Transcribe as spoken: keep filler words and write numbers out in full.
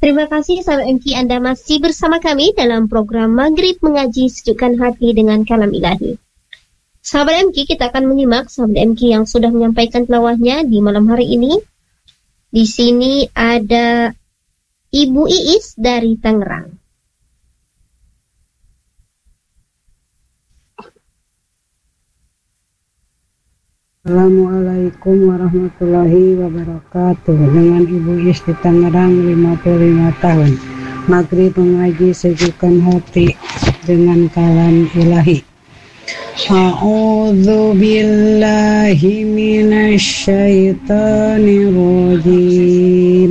Terima kasih sahabat M K, Anda masih bersama kami dalam program Maghrib Mengaji Sejukkan Hati dengan Kalam Ilahi. Sahabat M K, kita akan menyimak sahabat M K yang sudah menyampaikan tilawahnya di malam hari ini. Di sini ada Ibu Iis dari Tangerang. Assalamualaikum warahmatullahi wabarakatuh. Dengan Ibu Is di Tangerang, lima puluh lima tahun. Maghrib mengaji sejukkan hati dengan kalam ilahi. A'udzu billahi minasy syaithanir rajim.